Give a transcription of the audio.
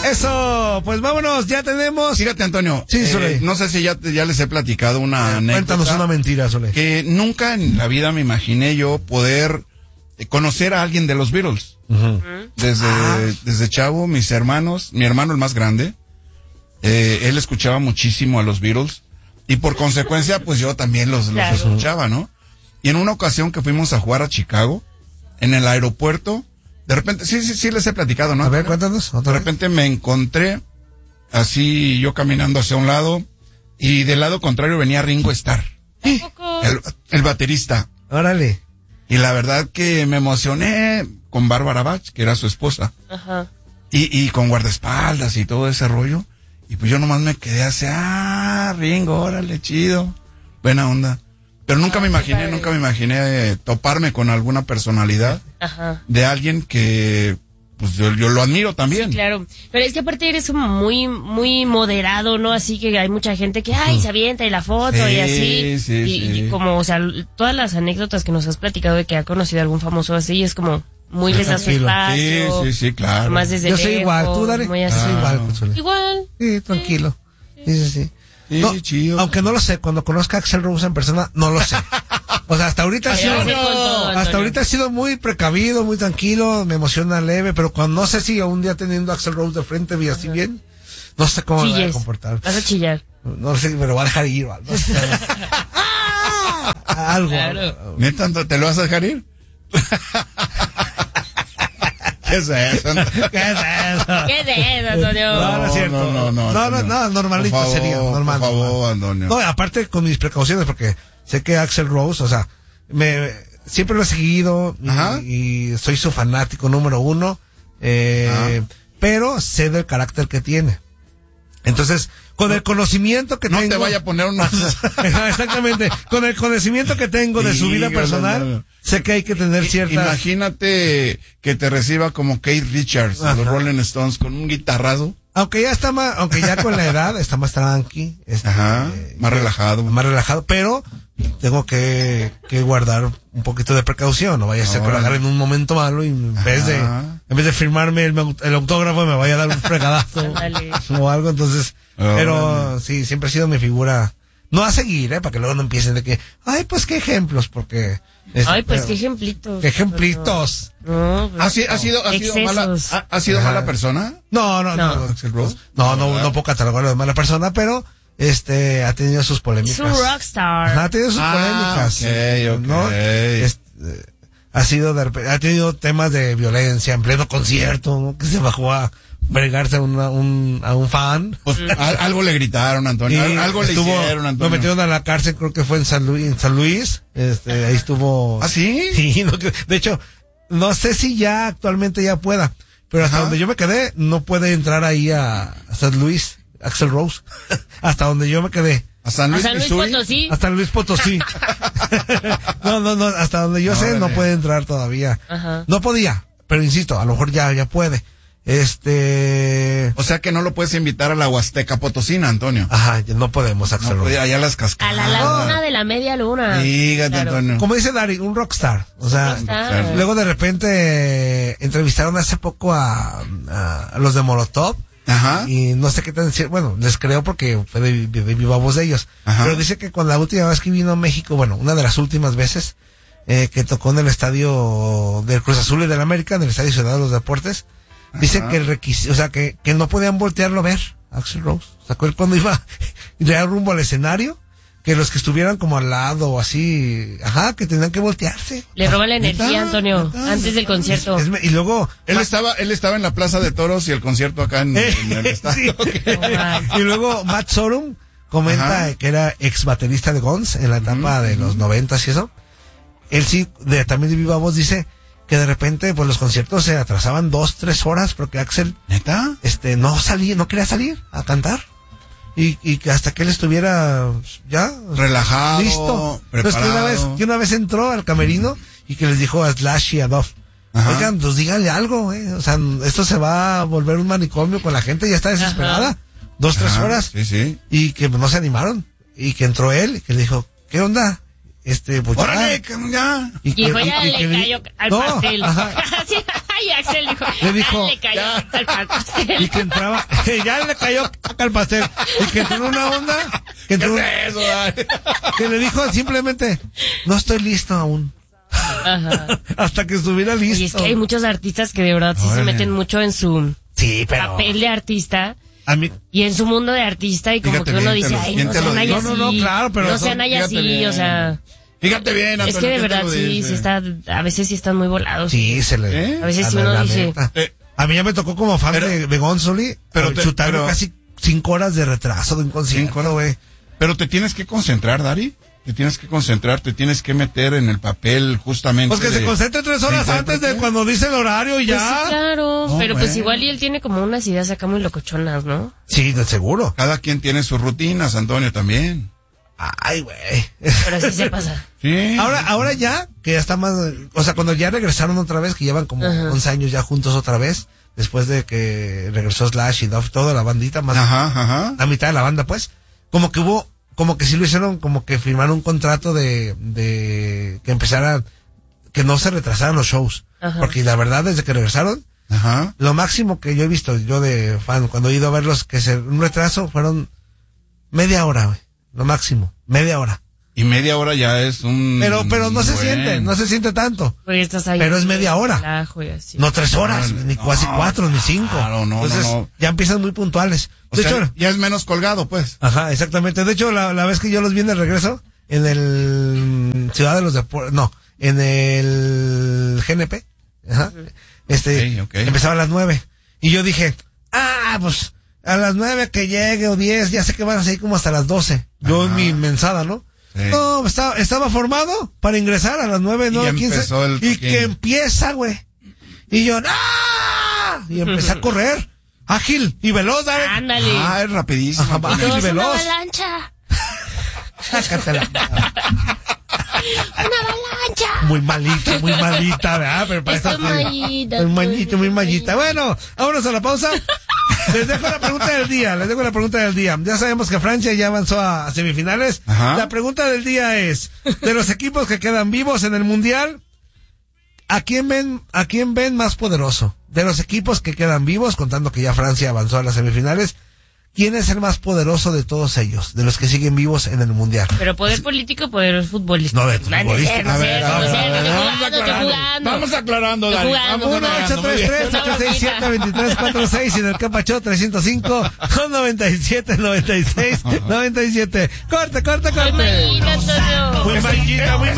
Eso, pues vámonos, ya tenemos. Fíjate, Antonio. Sí, Sole. No sé si ya les he platicado una anécdota. Cuéntanos una mentira, Sole. Que nunca en la vida me imaginé yo poder conocer a alguien de los Beatles. Uh-huh. Desde chavo, mis hermanos, mi hermano el más grande, él escuchaba muchísimo a los Beatles y por consecuencia pues yo también los escuchaba, ¿no? Y en una ocasión que fuimos a jugar a Chicago, en el aeropuerto, de repente, sí les he platicado, ¿no? A ver, cuéntanos. De repente me encontré así yo caminando hacia un lado y del lado contrario venía Ringo Starr, el baterista. Órale. Y la verdad que me emocioné con Bárbara Bach, que era su esposa. Ajá. Y con guardaespaldas y todo ese rollo. Y pues yo nomás me quedé así, Ringo, órale, chido. Buena onda. Pero nunca me imaginé toparme con alguna personalidad. Ajá. De alguien que pues yo lo admiro también. Sí, claro. Pero es que aparte eres como muy, muy moderado, ¿no? Así que hay mucha gente que, se avienta y la foto y así. Sí, y como, o sea, todas las anécdotas que nos has platicado de que ha conocido a algún famoso así, es como muy les da su espacio. Sí, claro. Más desde yo soy igual, tú, Dari. Muy así. Yo soy igual, Sole. Igual. Sí, tranquilo. Sí. Sí, No, chido. aunque no lo sé, cuando conozca a Axl Rose en persona, no lo sé. O sea, hasta ahorita ha sido muy precavido, muy tranquilo, me emociona leve, pero cuando no sé si un día teniendo a Axl Rose de frente vi así bien, no sé cómo me voy a comportar. Vas a chillar. No sé, me lo va a dejar ir. No sé. Algo. Claro. ¿Neta, te lo vas a dejar ir? ¿Qué es eso? ¿Qué es eso, Antonio? No es cierto. No, normalito por favor, sería. Normal. Por favor, Antonio. No, aparte con mis precauciones, porque sé que Axl Rose, o sea, siempre lo he seguido y soy su fanático número 1, pero sé del carácter que tiene. Entonces, con el conocimiento que tengo... No te vaya a poner unos... Exactamente. Con el conocimiento que tengo de su vida personal, sé que hay que tener ciertas... Imagínate que te reciba como Keith Richards, de los Rolling Stones, con un guitarrazo. Aunque ya con la edad está más tranqui. Más relajado. Más relajado, pero tengo que guardar un poquito de precaución. No vaya a ser que lo agarre en un momento malo y en vez de firmarme el autógrafo me vaya a dar un fregadazo o algo. Entonces, pero sí, siempre ha sido mi figura. No a seguir, para que luego no empiecen de que, pues qué ejemplos, porque... qué ejemplitos. ¿Qué ejemplitos? No, ¿Ha sido mala persona? No. No puedo catalogarlo de mala persona, pero ha tenido sus polémicas. Es un rockstar. Ha tenido sus polémicas. Okay. ¿no? Ha tenido temas de violencia en pleno concierto, ¿no? Que se bajó a bregarse a un fan. Pues, algo le gritaron, Antonio. Algo le hicieron, Antonio. Lo metieron a la cárcel, creo que fue en San Luis. Ahí estuvo. ¿Ah, sí? Sí, de hecho, no sé si ya actualmente ya pueda, pero hasta donde yo me quedé, no puede entrar ahí a San Luis, Axl Rose. Hasta donde yo me quedé. ¿A San Luis Potosí? Hasta Luis Potosí. No, hasta donde yo sé, no puede entrar todavía. Ajá. No podía, pero insisto, a lo mejor ya puede. O sea que no lo puedes invitar a la Huasteca Potosina, Antonio. Ajá, no podemos, Axl Rose. Allá las cascadas. A la laguna de la media luna. Dígate, claro. Antonio. Como dice Dari, un rockstar. O sea, luego de repente entrevistaron hace poco a los de Molotov. Ajá. Y no sé qué tan decir, bueno, les creo porque fue de viva voz de ellos. Ajá. Pero dice que cuando la última vez que vino a México, bueno, una de las últimas veces, que tocó en el estadio del Cruz Azul y del América, en el estadio Ciudad de los Deportes, dice que que no podían voltearlo a ver, Axl Rose. ¿Sacó él cuando iba ya rumbo al escenario? Que los que estuvieran como al lado o así, que tenían que voltearse. Le roba la energía, Antonio, antes del concierto. Y luego... Él estaba en la Plaza de Toros y el concierto acá en el estadio. Y luego Matt Sorum comenta que era ex baterista de Guns en la etapa de los 90s y eso. Él sí, también de viva voz dice que de repente pues los conciertos se atrasaban 2-3 horas porque Axl, ¿neta? no quería salir a cantar. Y que hasta que él estuviera ya relajado, listo. preparado. Entonces que una vez entró al camerino y que les dijo a Slash y a Duff, oigan, pues díganle algo, o sea, esto se va a volver un manicomio con la gente, ya está desesperada. 2-3 horas. Sí. Y que no se animaron. Y que entró él y que le dijo, ¿qué onda? Pues ¡órale, ya! Y ya le cayó al pastel. Y Axel dijo, le dijo, ya le cayó al pastel. Y que entraba, ya le cayó al pastel. Y que entró en una onda, que entró, ¿Qué es eso, Dani? que le dijo simplemente, no estoy listo aún. Ajá. Hasta que estuviera listo. Y es que hay muchos artistas que de verdad sí se meten mucho en su papel de artista. A mí, Y en su mundo de artista y como Fíjate que uno bien, dice, ay, no sean ahí así. No, claro, pero no sean ahí fíjate así, bien. o sea. Fíjate bien, Antonio. Es que de ¿quién te verdad lo sí, dice? sí está, a veces sí están muy volados. sí, se le... ¿Eh? A veces sí la uno dice, neta. Eh, A mí ya me tocó como fan pero- de Gonzoli, pero chutarme casi 5 horas de retraso de un concierto, güey. Pero te tienes que concentrar, Dari. Te tienes que concentrar, te tienes que meter en el papel justamente. Pues que se concentre 3 horas de antes de cuando dice el horario y pues sí, ya. claro, No, pero pues bueno. igual y él tiene como unas ideas acá muy locochonas, ¿no? Sí, de seguro. Cada quien tiene sus rutinas, Antonio, también. Ay, güey. Pero así se pasa. Sí. Ahora ya, que ya está más, o sea, cuando ya regresaron otra vez, que llevan como 11 años ya juntos otra vez, después de que regresó Slash y Duff, toda la bandita, más Ajá. la mitad de la banda, pues, como que sí lo hicieron, como que firmaron un contrato de que empezaran, que no se retrasaran los shows. Ajá. Porque la verdad, desde que regresaron, Ajá. lo máximo que yo he visto, yo de fan, cuando he ido a verlos, un retraso fueron media hora, güey. Lo máximo, media hora. Y media hora ya es un... Pero no se buen- siente, no se siente tanto. Porque estás ahí. Pero es media hora. Relajo y así. No 3 horas, No, ni casi 4, ni 5. claro, no, Entonces, no. ya empiezan muy puntuales. O De sea, hecho, ya es menos colgado, pues. ajá, exactamente. De hecho, la vez que yo los vi en el regreso, en el Ciudad de los Deportes, no, en el GNP, ajá, Ok. empezaba a las 9. Y yo dije, pues, a las 9 que llegue o 10, ya sé que van a seguir como hasta las 12. Yo en mi mensada, ¿no? Sí. No, estaba formado para ingresar a las 9, Y ya 9:15. empezó el Y toquín. que empieza, güey. Y yo, ¡no! Y empecé a correr. Ágil y veloz, ¿sabes? Ándale. Es rapidísimo. Ajá, Antonio. ágil y Todos una veloz. avalancha. Sácatela. Una avalancha. Muy malita, ¿verdad? Pero para Estoy esta- malita, muy malita. Bueno, vámonos a la pausa. Les dejo la pregunta del día. Ya sabemos que Francia ya avanzó a semifinales. Ajá. La pregunta del día es, de los equipos que quedan vivos en el Mundial, ¿a quién ven más poderoso? De los equipos que quedan vivos, contando que ya Francia avanzó a las semifinales, ¿quién es el más poderoso de todos ellos? De los que siguen vivos en el Mundial. Pero poder político, poder futbolístico. No, de futbolístico. A ver, Estoy jugando. Vamos aclarando, Estoy Dani. jugando. Vamos aclarando, muy bien. 1-833-867-2346 y en el Capacho 305 con 97. Corte. Muy malita, Antonio. Muy mallita,